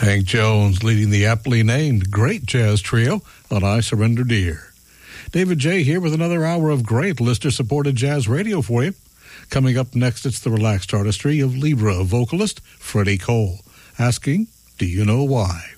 Hank Jones leading the aptly named Great Jazz Trio on I Surrender Dear. David J. here with another hour of great listener-supported jazz radio for you. Coming up next, it's the relaxed artistry of Libra vocalist Freddie Cole, asking, do you know why?